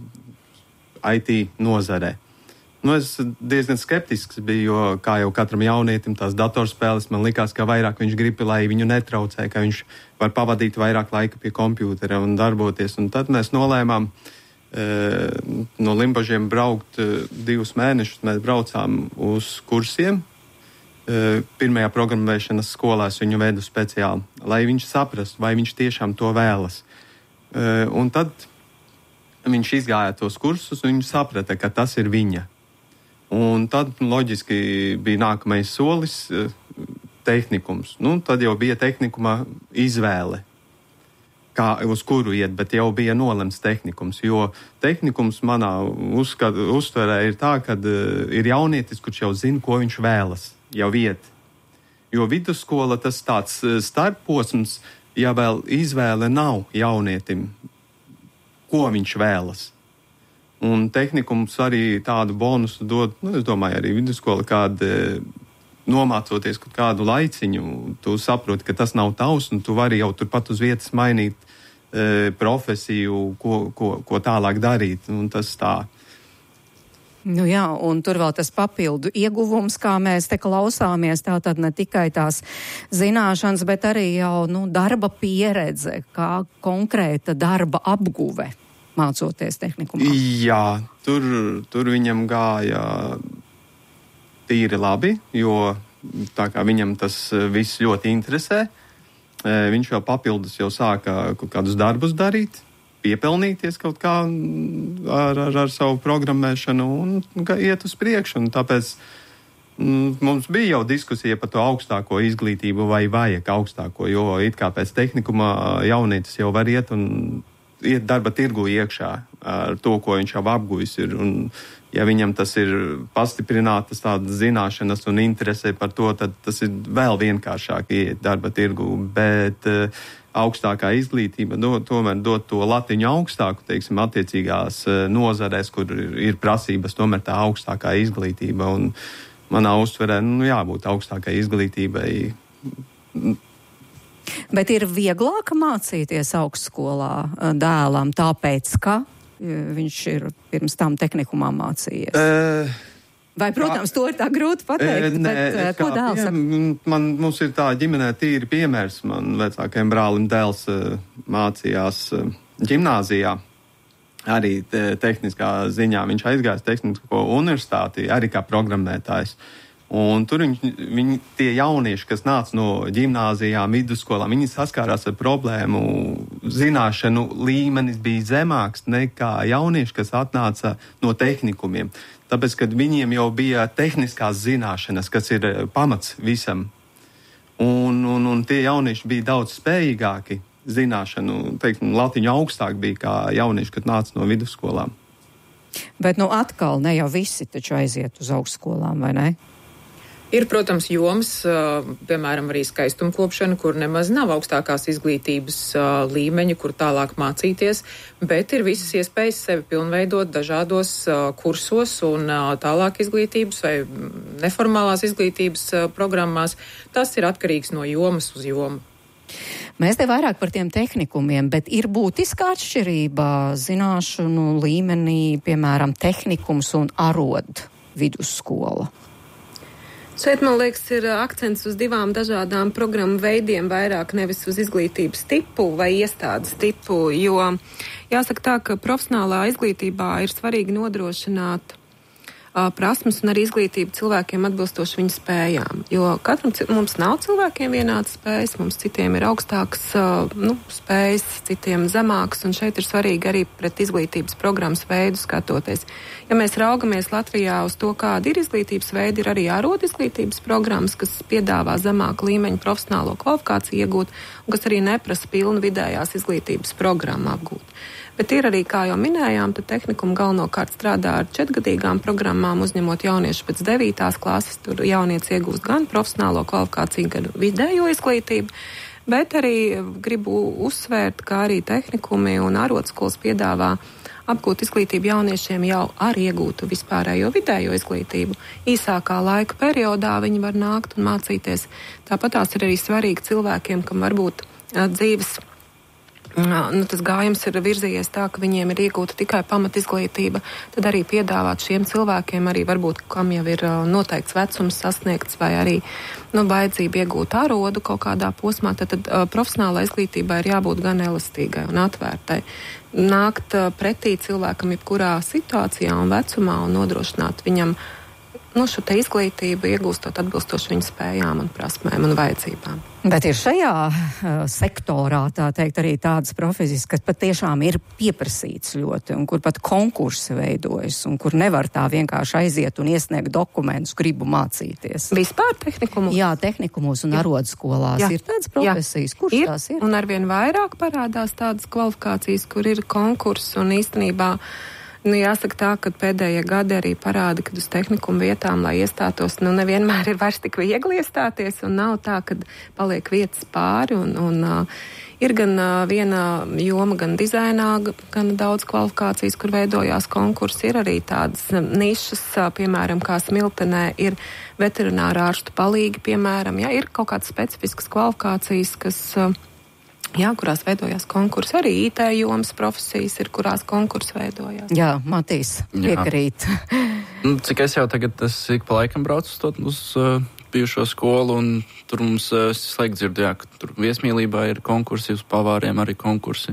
IT nozarē. Es diezgan skeptisks biju, jo kā jau katram jaunietim tās datorspēles, man likās, ka vairāk viņš grib, lai viņu netraucē, ka viņš var pavadīt vairāk laika pie kompjūtera un darboties. Un tad mēs nolēmām no Limbažiem braukt 2 mēnešus. Mēs braucām uz kursiem pirmajā programmēšanas skolā es viņu vedu speciāli, lai viņš saprastu, vai viņš tiešām to vēlas. Un tad viņš izgāja tos kursus, un viņš saprata, ka tas ir viņa. Un tad loģiski bija nākamais solis tehnikums. Tad jau bija tehnikuma izvēle, uz kuru iet, bet jau bija nolemts tehnikums, jo tehnikums manā uztverē ir tā, ka ir jaunietis, kurš jau zina, ko viņš vēlas. Jau iet. Jo vidusskola tas tāds starpposms, ja vēl izvēle nav jaunietim, ko viņš vēlas. Un tehnikums arī tādu bonusu dod, es domāju, arī vidusskola nomācoties kādu laiciņu, tu saproti, ka tas nav tavs, un tu vari jau turpat uz vietas mainīt profesiju, ko tālāk darīt, un tas tā. Jā, un tur vēl tas papildu ieguvums, kā mēs te klausāmies, tātad ne tikai tās zināšanas, bet arī jau darba pieredze, kā konkrēta darba apguve, mācoties tehnikumā. Jā, tur viņam gāja tīri labi, jo tā kā viņam tas viss ļoti interesē, viņš vēl papildus jau sāka kādus darbus darīt, piepelnīties kaut kā ar savu programmēšanu un iet uz priekšu. Un tāpēc mums bija jau diskusija par to augstāko izglītību vai vajag augstāko, jo it kā pēc tehnikuma jaunietis jau var iet darba tirgu iekšā ar to, ko viņš jau apguvis ir. Un ja viņam tas ir pastiprinātas tādas zināšanas un interese par to, tad tas ir vēl vienkāršāk iet darba tirgu, bet augstākā izglītība tomēr dod to latiņu augstāku, teiksim, attiecīgās nozarēs, kur ir prasības tomēr tā augstākā izglītība. Un manā uztverē, jābūt augstākai izglītībai. Bet ir vieglāk mācīties augstskolā dēlam, tāpēc, ka viņš ir pirms tam tehnikumā mācījies? Vai, protams, to ir tā grūti pateikt, bet ko dēls? Mums ir tā ģimenē tīri piemērs. Man vecākajam brālim dēls mācījās ģimnāzijā, arī tehniskā ziņā. Viņš aizgājis tehnisko universitāti, arī kā programmētājs. Un tur viņi tie jaunieši, kas nāca no ģimnāzijām, vidusskolām, viņi saskārās ar problēmu. Zināšanu līmenis bija zemāks nekā jaunieši, kas atnāca no tehnikumiem. Tāpēc, kad viņiem jau bija tehniskās zināšanas, kas ir pamats visam. Un tie jaunieši bija daudz spējīgāki zināšanu, teiksim, latiņu augstāk bija kā jaunieši, kad nāca no vidusskolām. Bet atkal ne jau visi taču aiziet uz augstskolām, vai ne? Ir, protams, jomas, piemēram, arī skaistumkopšana, kur nemaz nav augstākās izglītības līmeņa, kur tālāk mācīties, bet ir visas iespējas sevi pilnveidot dažādos kursos un tālāk izglītības vai neformālās izglītības programmās. Tas ir atkarīgs no jomas uz jomu. Mēs te vairāk par tiem tehnikumiem, bet ir būtiska atšķirība zināšanu līmenī, piemēram, tehnikums un arod vidusskola. Šeit, man liekas, ir akcents uz divām dažādām programmu veidiem, vairāk nevis uz izglītības tipu vai iestādes tipu, jo jāsaka tā, ka profesionālā izglītībā ir svarīgi nodrošināt prasmes un arī izglītību cilvēkiem atbilstoši viņu spējām. Jo katram mums nav cilvēkiem vienādas spējas, mums citiem ir augstākas spējas, citiem zemākas, un šeit ir svarīgi arī pret izglītības programmas veidu skatoties. Ja mēs raugamies Latvijā uz to, kāda ir izglītības veidi, ir arī ārod izglītības programmas, kas piedāvā zemāku līmeņu profesionālo kvalifikāciju iegūt, un kas arī neprasa pilnu vidējās izglītības programmu apgūt. Bet ir arī, kā jau minējām, tad tehnikuma galvenokārt strādā ar 4-gadīgām programmām, uzņemot jauniešu pēc 9. klases. Tur jaunietis iegūst gan profesionālo kvalifikāciju, gan vidējo izglītību. Bet arī gribu uzsvērt, ka arī tehnikumi un ārotskolas piedāvā apgūt izglītību jauniešiem jau ar iegūtu vispārējo vidējo izglītību. Īsākā laika periodā viņi var nākt un mācīties. Tāpat tās ir arī svarīgi cilvēkiem, kam varbūt dzīves tas gājums ir virzījies tā, ka viņiem ir iegūta tikai pamatizglītība, tad arī piedāvāt šiem cilvēkiem, arī varbūt, kam jau ir noteikts vecums sasniegts vai arī vajadzība iegūt ārodu kaut kādā posmā, tad profesionālā izglītībā ir jābūt gan elastīgai un atvērtai. Nākt pretī cilvēkam jebkurā situācijā un vecumā un nodrošināt viņam šo te izglītību, iegūstot atbilstoši viņu spējām un prasmēm un vajadzībām. Bet ir šajā sektorā, tā teikt, arī tādas profesijas, kas patiešām ir pieprasīts ļoti, un kur pat konkursi veidojas, un kur nevar tā vienkārši aiziet un iesniegt dokumentus, gribu mācīties. Vispār tehnikumos? Jā, tehnikumos un arodskolās. Ir tādas profesijas, kurš tās ir? Un arvien vairāk parādās tādas kvalifikācijas, kur ir konkursi, un īstenībā jāsaka tā, ka pēdējie gadi arī parāda, ka uz tehnikumu vietām, lai iestātos, nevienmēr ir vairs tik viegli iestāties, un nav tā, ka paliek vietas pāri, un ir gan viena joma, gan dizainā, gan daudz kvalifikācijas, kur veidojās konkursi, ir arī tādas nišas, piemēram, kā Smiltenē ir veterinārā ārstu palīgi, piemēram, ir kaut kādas specifiskas kvalifikācijas, kas kurās veidojās konkursi. Arī IT jomas profesijas ir, kurās konkursi veidojās. Jā, Matīs, piekrīt. Cik es jau tagad ik pa laikam braucu uz bijušo skolu, un tur mums slēgt dzirdu, ka tur viesmīlībā ir konkursi, uz pavāriem arī konkursi.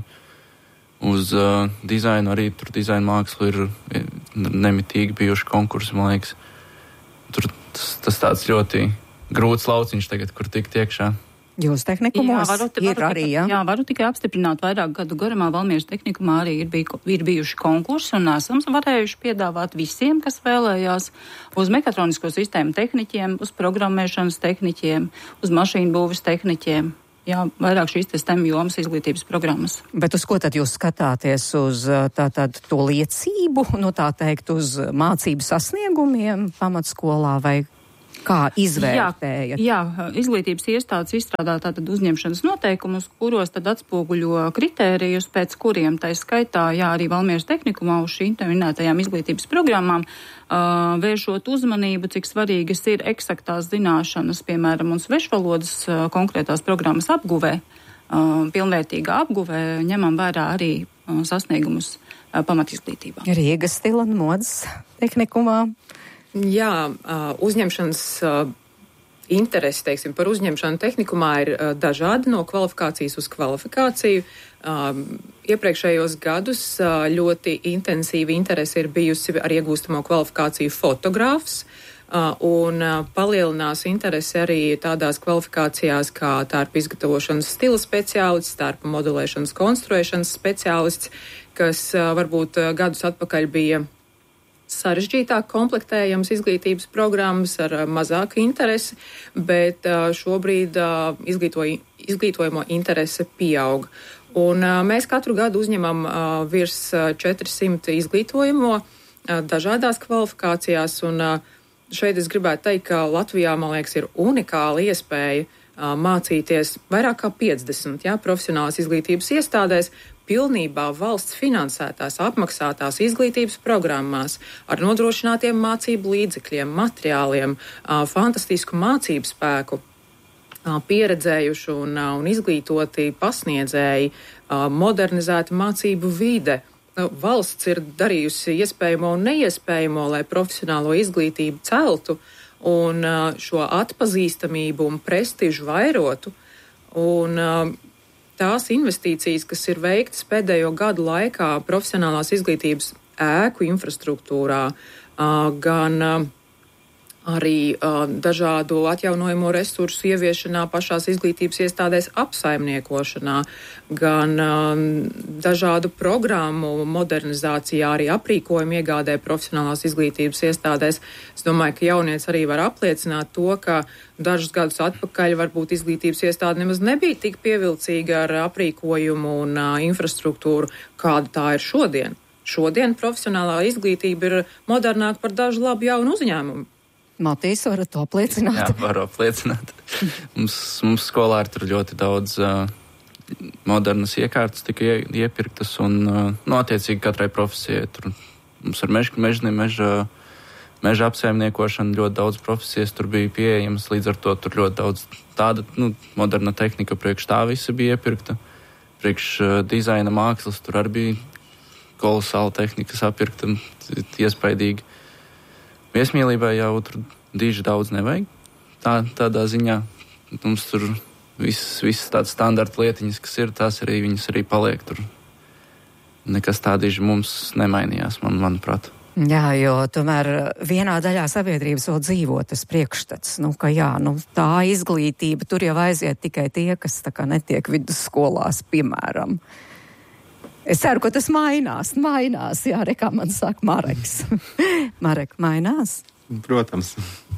Uz dizainu arī, tur dizaina mākslu ir nemitīgi bijuši konkursi, man liekas. Tur tas tāds ļoti grūts lauciņš tagad, kur tikt iekšā. Jūs tehnikumos varu tikai apstiprināt vairāk gadu garumā. Valmieras tehnikumā arī ir bijuši konkursi, un esam varējuši piedāvāt visiem, kas vēlējās, uz mekatronisko sistēmu tehniķiem, uz programmēšanas tehniķiem, uz mašīnu būves tehniķiem. Jā, vairāk šīs STEM jomas izglītības programmas. Bet uz ko tad jūs skatāties? Uz tātad to liecību, tā teikt, uz mācību sasniegumiem pamatskolā vai kā izvērtējat? Jā, izglītības iestādes izstrādā tātad uzņemšanas noteikumus, kuros tad atspoguļo kritērijus, pēc kuriem tai skaitā, arī Valmieras tehnikumā uz šīm minētajām izglītības programmām, vēršot uzmanību, cik svarīgas ir eksaktās zināšanas, piemēram, un svešvalodas konkrētās programmas apguvē, pilnvērtīgā apguvē, ņemam vērā arī sasniegumus pamatizglītībā. Rīgas stila un modes tehnikumā. Jā, uzņemšanas interesi, teiksim, par uzņemšanu tehnikumā ir dažādi no kvalifikācijas uz kvalifikāciju. Iepriekšējos gadus ļoti intensīva interese ir bijusi ar iegūstamo kvalifikāciju fotogrāfs, un palielinās interese arī tādās kvalifikācijās kā tārpa izgatavošanas stila speciālists, tārpa modelēšanas konstruēšanas speciālists, kas varbūt gadus atpakaļ bija sarežģītāk komplektējams izglītības programmas ar mazāku interesi, bet šobrīd izglītojamo interese pieaug. Un mēs katru gadu uzņemam virs 400 izglītojamo dažādās kvalifikācijās, un šeit es gribētu teikt, ka Latvijā, man liekas, ir unikāla iespēja mācīties vairāk kā 50 profesionālās izglītības iestādēs, pilnībā valsts finansētās, apmaksātās izglītības programmās ar nodrošinātiem mācību līdzekļiem, materiāliem, fantastisku mācību spēku, pieredzējuši un izglītoti pasniedzēji, modernizēta mācību vide. Valsts ir darījusi iespējamo un neiespējamo, lai profesionālo izglītību celtu un šo atpazīstamību un prestižu vairotu. Un tās investīcijas, kas ir veiktas pēdējo gadu laikā profesionālās izglītības ēku infrastruktūrā, gan arī dažādu atjaunojamo resursu ieviešanā pašās izglītības iestādēs apsaimniekošanā, gan dažādu programmu modernizācijā, arī aprīkojumu iegādē profesionālās izglītības iestādēs. Es domāju, ka jaunieci arī var apliecināt to, ka dažus gadus atpakaļ varbūt izglītības iestāde nemaz nebija tik pievilcīga ar aprīkojumu un infrastruktūru, kāda tā ir šodien. Šodien profesionālā izglītība ir modernāka par dažu labu jaunu uzņēmumu. Matīs, varat to apliecināt? Jā, varu apliecināt. Mums skolā ir tur ļoti daudz modernas iekārtas tika iepirktas un, attiecīgi katrai profesijai. Tur mums ar meža apsaimniekošanu ļoti daudz profesijas tur bija pieejamas, līdz ar to tur ļoti daudz tāda, moderna tehnika priekš tā visa bija iepirkta. Priekš dizaina mākslas tur arī bija kolosāla tehnika sapirkta, iespaidīgi. Viesmīlībai jau tur diži daudz nevajag. Tādā ziņā mums tur visas tādas standarta lietiņas, kas ir, tās arī viņas arī paliek tur. Nekas tā diži mums nemainījās, manuprāt. Jā, jo tomēr vienā daļā sabiedrības vēl dzīvo tas priekšstats, ka tā izglītība, tur jau aiziet tikai tie, kas tā kā netiek vidusskolās, piemēram. Es ceru, ka tas mainās, jā, kā man saka Mareks. Marek, mainās? Protams.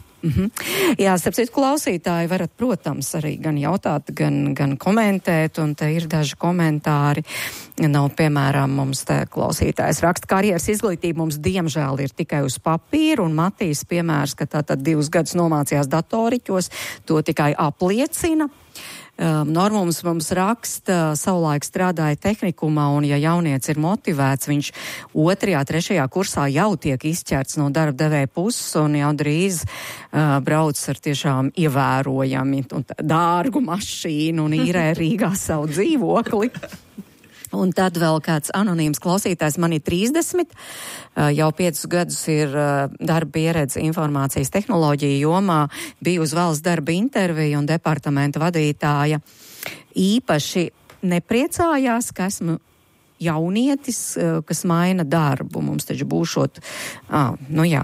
Jā, starpciet, klausītāji varat, protams, arī gan jautāt, gan komentēt, un te ir daži komentāri. Piemēram, mums te klausītājs raksta, karjeras izglītība mums diemžēl ir tikai uz papīra, un Matīs piemērs, ka tātad 2 gadus nomācījās datoriķos, to tikai apliecina. Normums mums raksta, savulaik strādāja tehnikumā, un ja jaunietis ir motivēts, viņš 2., 3. kursā jau tiek izķerts no darba devēja puses, un jau drīz brauc ar tiešām ievērojami dārgu mašīnu un īrē Rīgā savu dzīvokli. Un tad vēl kāds anonīms klausītājs, man ir 30, jau 5 gadus ir darba pieredze informācijas tehnoloģija jomā, biju uz valsts darba interviju un departamenta vadītāja. Īpaši nepriecājās, ka esmu jaunietis, kas maina darbu. Mums taču būšot, jā.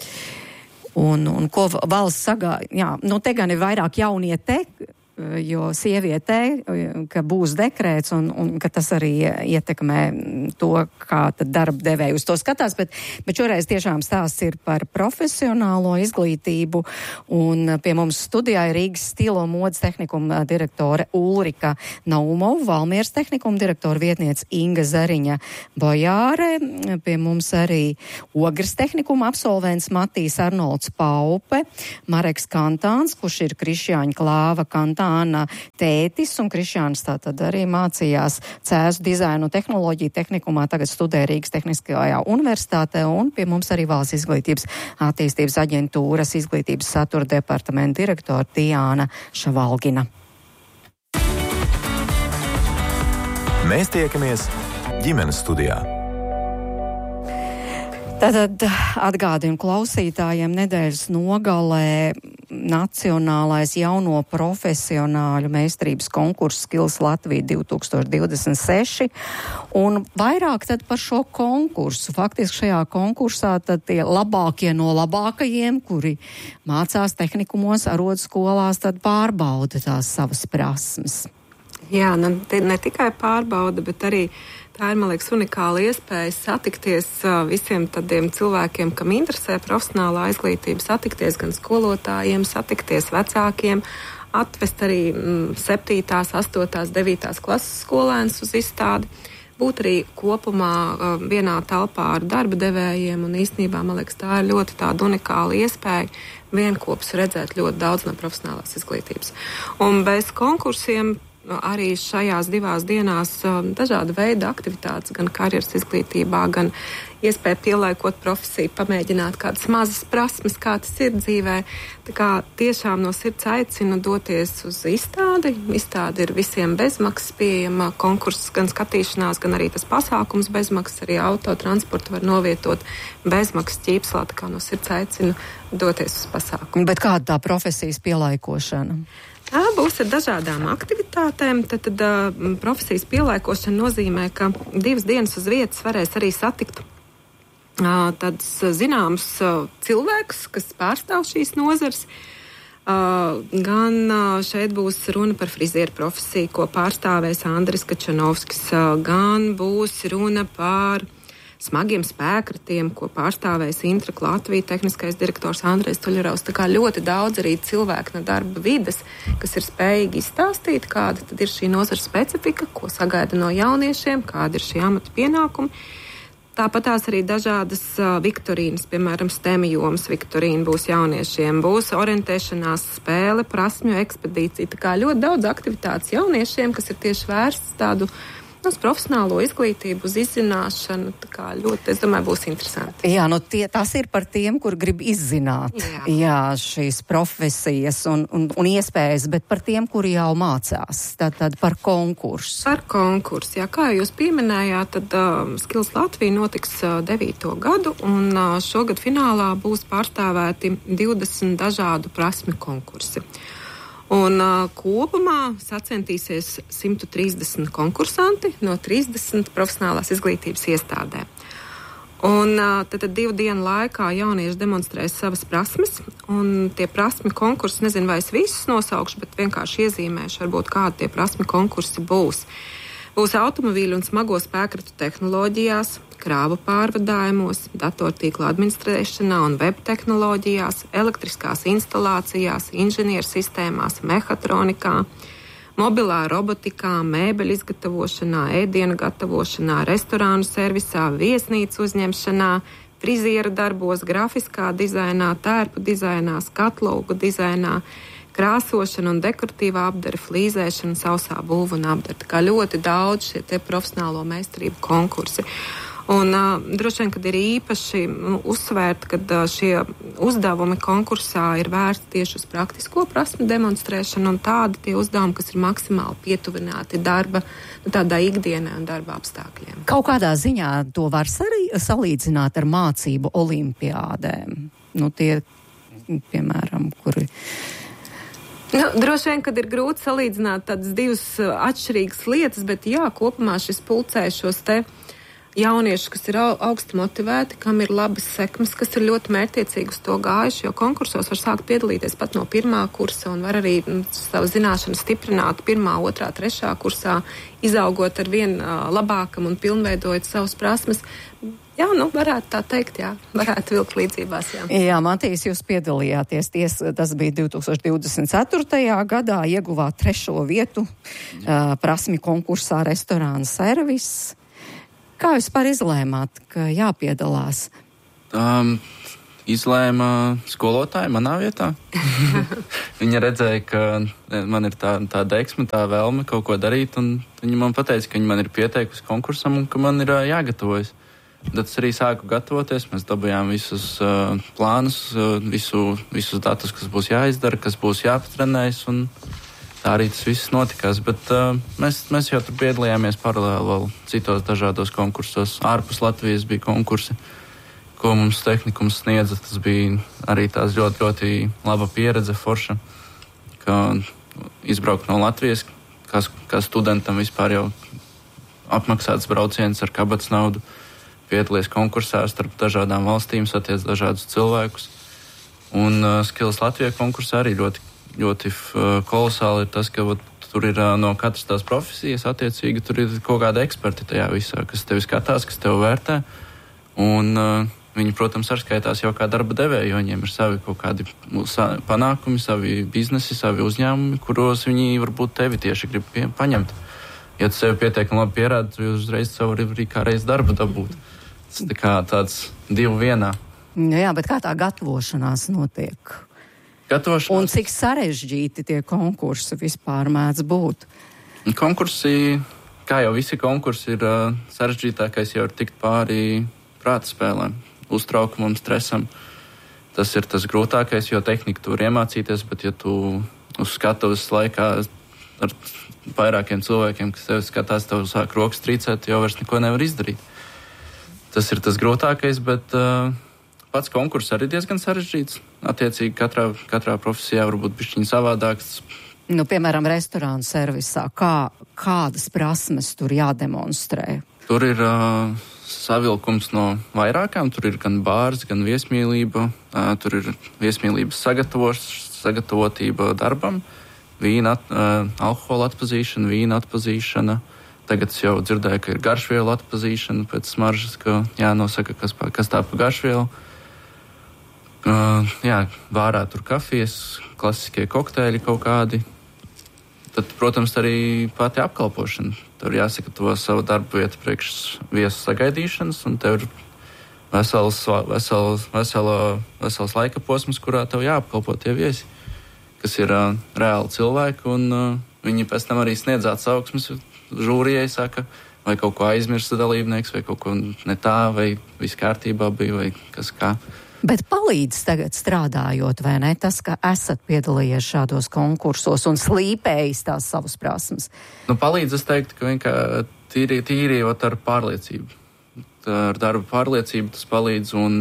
Un ko valsts sagāja, te gan ir vairāk jauniete, jo sievietei, ka būs dekrēts un ka tas arī ietekmē to, kā tad darba devēja uz to skatās, bet šoreiz tiešām stāsts ir par profesionālo izglītību, un pie mums studijā ir Rīgas stilo modes tehnikuma direktore Ulrika Naumova, Valmieras tehnikuma direktora vietniece Inga Zariņa Bojāre, pie mums arī Ogres tehnikuma absolvents Matīs Arnolds Paupe, Mareks Kantāns, kurš ir Krišjāņa Klāva Kantāna tētis, un Krišjāns tātad arī mācījās Cēzu dizainu tehnoloģiju tehnikumā, tagad studē Rīgas Tehniskajā universitātē, un pie mums arī Valsts izglītības attīstības aģentūras izglītības satura departamenta direktora Diāna Šavalgina. Mēs tiekamies ģimenes studijā. Tātad atgādinu klausītājiem, nedēļas nogalē Nacionālais jauno profesionāļu meistarības konkurss Skills Latvija 2026, un vairāk tad par šo konkursu. Faktiski šajā konkursā tad tie labākie no labākajiem, kuri mācās tehnikumos, arodskolās, tad pārbauda tās savas prasmes. Jā, ne tikai pārbauda, bet arī tā ir, man liekas, unikāla iespēja satikties visiem tādiem cilvēkiem, kam interesē profesionālā izglītība, satikties gan skolotājiem, satikties vecākiem, atvest arī 7., 8., 9. klases skolēnus uz izstādi, būt arī kopumā vienā telpā ar darba devējiem, un īstenībā, man liekas, tā ir ļoti tāda unikāla iespēja vienkopus redzēt ļoti daudz no profesionālās izglītības. Un bez konkursiem arī šajās 2 dienās dažāda veida aktivitātes, gan karjeras izglītībā, gan iespēja pielāgot profesiju, pamēģināt kādas mazas prasmes, kā tas ir dzīvē. Tā kā tiešām no sirds aicinu doties uz izstādi. Izstāde ir visiem bezmaksas pieejama, konkurss gan skatīšanās, gan arī tas pasākums bezmaksas, arī autotransportu var novietot bezmaksas ķīpslā, tā kā no sirds aicinu doties uz pasākumu. Bet kāda tā profesijas pielaikošana? Tā būs ar dažādām aktivitātēm. Tad profesijas pielaikošana nozīmē, ka 2 dienas uz vietas varēs arī satikt tādus zināmus cilvēkus, kas pārstāv šīs nozars. Gan šeit būs runa par frizieru profesiju, ko pārstāvēs Andris Kačanovskis, gan būs runa par smagiem spēkratiem, ko pārstāvēs Intrek Latvija tehniskais direktors Andrejs Tuļuravs. Tā kā ļoti daudz arī cilvēku no darba vides, kas ir spējīgi izstāstīt, kāda tad ir šī nozara specifika, ko sagaida no jauniešiem, kāda ir šī amata pienākumi. Tāpat tās arī dažādas viktorīnas, piemēram, STEM jomas viktorīna būs jauniešiem, būs orientēšanās spēle, prasmju ekspedīcija. Tā kā ļoti daudz aktivitātes jauniešiem, kas ir tieši vērsts tādu uz profesionālo izglītību, uz izzināšanu, tā kā ļoti, es domāju, būs interesanti. Jā, tās ir par tiem, kur grib izzināt, jā, šīs profesijas un iespējas, bet par tiem, kuri jau mācās, tad par konkursu. Par konkursu, jā, kā jūs pieminējāt, tad Skills Latvija notiks 9. gadu, un šogad finālā būs pārstāvēti 20 dažādu prasmi konkursi. Un kopumā sacentīsies 130 konkursanti no 30 profesionālās izglītības iestādēm. Un tad 2 dienu laikā jaunieši demonstrēs savas prasmes, un tie prasmi konkursi, nezinu, vai es visus nosaukšu, bet vienkārši iezīmēšu, varbūt kādi tie prasmi konkursi būs. Būs automobīļu un smago spēkratu tehnoloģijās, krāvu pārvadājumos, datortīkla administrēšanā un web tehnoloģijās, elektriskās instalācijās, inženieru sistēmās, mehatronikā, mobilā robotikā, mēbeļu izgatavošanā, ēdienu gatavošanā, restorānu servisā, viesnīcu uzņemšanā, friziera darbos, grafiskā dizainā, tērpu dizainā, skatlogu dizainā, krāsošana un dekoratīvā apdara, flīzēšana, sausā būva un apdara. Tā kā ļoti daudz šie te profesionālo meistarību konkursi. Un droši vien, kad ir īpaši uzsvērt, kad šie uzdevumi konkursā ir vērsti tieši uz praktisko prasmu demonstrēšanu un tādi tie uzdevumi, kas ir maksimāli pietuvināti darba, tādā ikdienā un darba apstākļiem. Kaut kādā ziņā to var salīdzināt ar mācību olimpiādēm. Tie, piemēram, kuri... Droši vien, kad ir grūti salīdzināt tādas divas atšķirīgas lietas, bet jā, kopumā šis pulcē šos te jaunieši, kas ir augsti motivēti, kam ir labas sekmes, kas ir ļoti mērķtiecīgi uz to gājuši, jo konkursos var sākt piedalīties pat no 1. kursa un var arī savu zināšanu stiprināt 1., 2., 3. kursā, izaugot ar vien labākam un pilnveidojot savas prasmes. Jā, varētu tā teikt, jā, varētu vilkt līdzībās, jā. Jā, Matīs, jūs piedalījāties, tas bija 2024. gadā, ieguvāt 3. vietu prasmi konkursā restorāna servis. Kā jūs par izlēmāt, ka jāpiedalās? Izlēma skolotāja manā vietā. Viņa redzēja, ka man ir tā deksme, tā vēlme kaut ko darīt, un viņa man pateica, ka viņa man ir pieteikusi konkursam un ka man ir jāgatavojas. Tad es arī sāku gatavoties, mēs dabūjām visus plānus, visus datus, kas būs jāizdara, kas būs jāpatrenējas, un tā arī tas viss notikās, bet mēs jau tur piedalījāmies paralēli vēl citos dažādos konkursos. Ārpus Latvijas bija konkursi, ko mums tehnikums sniedza. Tas bija arī tās ļoti, ļoti laba pieredze, forša, ka izbraukt no Latvijas, kā studentam vispār jau apmaksāts brauciens ar kabatas naudu, piedalīties konkursā starp dažādām valstīm, satiec dažādus cilvēkus. Un Skills Latvijā konkursā arī ļoti kolosāli ir tas, ka tur ir no katras tās profesijas attiecīgi, tur ir kaut kāda eksperti tajā visā, kas tevi skatās, kas tevi vērtē, un viņi, protams, arī skaitās jau kā darba devēji, jo viņiem ir savi kaut kādi panākumi, savi biznesi, savi uzņēmumi, kuros viņi varbūt tevi tieši grib paņemt. Ja tu sevi pietiekami labi pierādi, tu uzreiz savu arī kā reiz darbu dabūt. Tas tā kā tāds 2 vienā. Jā, bet kā tā gatavošanās notiek? Un cik sarežģīti tie konkursi vispār mēdz būt? Konkursi, kā jau visi konkursi, ir sarežģītākais jau ir tikt pāri prāta spēlēm, uztraukumam, stresam. Tas ir tas grūtākais, jo tehniku tu var iemācīties, bet ja tu uz skatuves laikā ar vairākiem cilvēkiem, kas tevi skatās, tev sāk rokas trīcēt, jau vairs neko nevar izdarīt. Tas ir tas grūtākais, bet pats konkurss arī diezgan sarežģīts. Attiecīgi katrā profesijā varbūt bišķiņ savādāks. Piemēram, restorānu servisā, kādas prasmes tur jādemonstrē? Tur ir savilkums no vairākām. Tur ir gan bārs, gan viesmīlība. Tur ir viesmīlības sagatavotība darbam, alkohola atpazīšana, vīna atpazīšana. Tagad es jau dzirdēju, ka ir garšvielu atpazīšana pēc smaržas, ka jānosaka, kas tā pa garšvielu. Bārā tur kafijas, klasiskie kokteļi kaut kādi. Tad, protams, arī pati apkalpošana. Tev jāsagatavo savu darbu vietu priekš viesu sagaidīšanas, un tev ir vesels laika posms, kurā tev jāapkalpo tie viesi, kas ir reāli cilvēki, un viņi pēc tam arī sniedz atsauksmes žūrijai, saka, vai kaut ko aizmirsta dalībnieks, vai kaut ko ne tā, vai viss kārtībā bija, vai kas kā. Bet palīdz tagad strādājot, vai ne, tas, ka esat piedalījies šādos konkursos un slīpējis tās savas prasmes? Palīdz, es teiktu, ka vienkārši tīri jau ar pārliecību. Ar darba pārliecību tas palīdz, un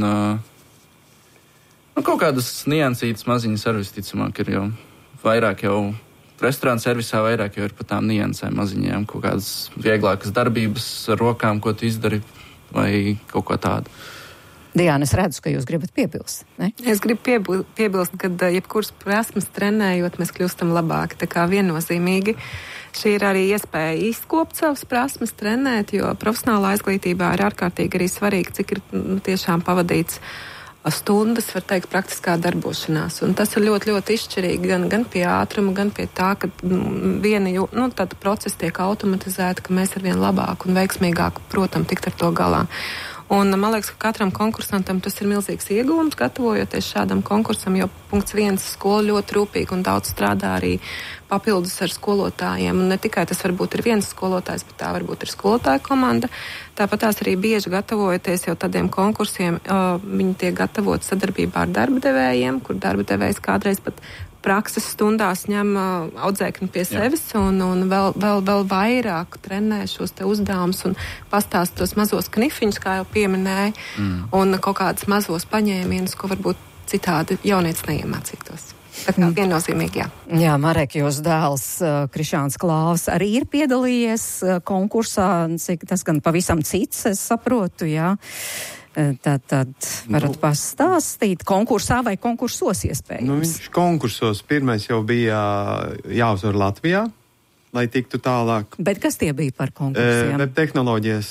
kaut kādas niansītas maziņas arī visticamāk ir jau vairāk jau. Restorāna servisā vairāk jau ir par tām niansēm maziņām, kaut kādas vieglākas darbības ar rokām, ko tu izdari vai kaut ko tādu. Diana, es redzu, ka jūs gribat piebilst, ne? Es gribu piebilst, ka jebkuras prasmes trenējot, mēs kļūstam labāki. Tā kā viennozīmīgi šī ir arī iespēja izkopt savas prasmes, trenēt, jo profesionālā izglītībā ir ārkārtīgi arī svarīgi, cik ir tiešām pavadīts stundas, var teikt, praktiskā darbošanās. Un tas ir ļoti, ļoti izšķirīgi gan pie ātruma, gan pie tā, ka tāda procesa tiek automatizēta, ka mēs arvien labāk un veiksmīgāk, protams, tikt ar to galā. Un man liekas, ka katram konkursantam tas ir milzīgs ieguvums, gatavojoties šādam konkursam, jo punkts 1 skola ļoti rūpīgi un daudz strādā arī papildus ar skolotājiem. Un ne tikai tas varbūt ir viens skolotājs, bet tā varbūt ir skolotāja komanda. Tāpat tās arī bieži gatavojoties jau tādiem konkursiem, viņi tiek gatavoti sadarbībā ar darba devējiem, kur darba devējs kādreiz pat prakses stundās ņem audzēkni pie sevis un vēl vairāk trenē šos te uzdevumus un pastāst tos mazos knifiņus, kā jau pieminēja, un kaut kādus mazos paņēmienus, ko varbūt citādi jaunietis neiemācītos. Tā kā viennozīmīgi, jā. Jā, Marek, jūs dēls Krišāns Klāvs arī ir piedalījies konkursā, cik tas gan pavisam cits, es saprotu, jā. Tad varat pastāstīt konkursā vai konkursos iespējams? Viņš konkursos pirmais jau bija jāuzvar Latvijā, lai tiktu tālāk. Bet kas tie bija par konkursiem? Web tehnoloģijas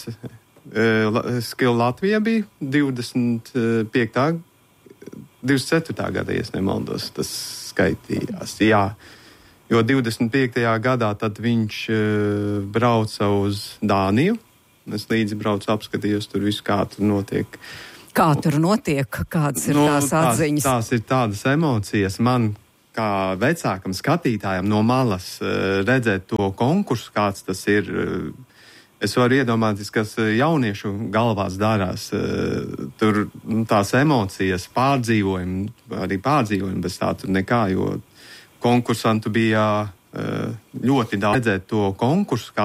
Skill Latvija bija 24. gada, ja nemaldos, tas skaitījās. Jā, jo 25. gadā tad viņš brauca uz Dāniju. Es līdzi braucu, apskatījos tur visu, kā tur notiek. Kā tur notiek? Kādas ir tās atziņas? Tās ir tādas emocijas. Man, kā vecākam skatītājam no malas, redzēt to konkursu, kāds tas ir. Es varu iedomāties, kas jauniešu galvās darās. Tur tās emocijas, pārdzīvojumi, bez tā tur nekā, jo konkursantu bija ļoti daudz redzēt to konkursu,